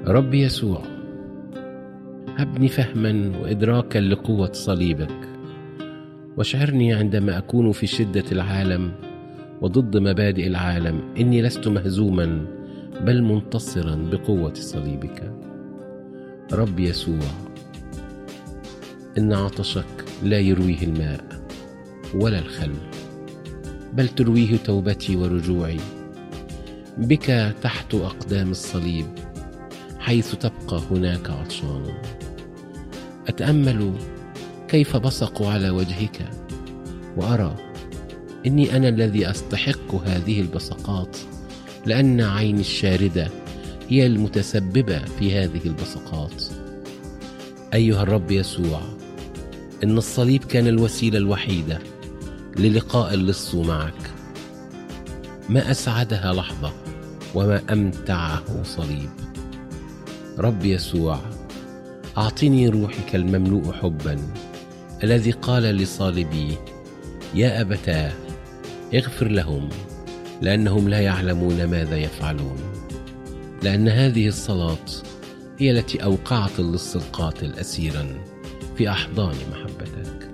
رب يسوع، هبني فهما وإدراكا لقوة صليبك، واشعرني عندما أكون في شدة العالم وضد مبادئ العالم إني لست مهزوما بل منتصرا بقوة صليبك. رب يسوع، إن عطشك لا يرويه الماء ولا الخل، بل ترويه توبتي ورجوعي بك تحت أقدام الصليب، حيث تبقى هناك عطشان. أتأمل كيف بصقوا على وجهك، وأرى إني أنا الذي أستحق هذه البصقات، لأن عيني الشاردة هي المتسببة في هذه البصقات. أيها الرب يسوع، إن الصليب كان الوسيلة الوحيدة للقاء اللص معك. ما أسعدها لحظة وما أمتعه صليب. رب يسوع، أعطني روحك المملوء حبا، الذي قال لصالبيه: يا أبتاه اغفر لهم لأنهم لا يعلمون ماذا يفعلون. لأن هذه الصلاة هي التي أوقعت اللص القاتل أسيرا في أحضان محبتك.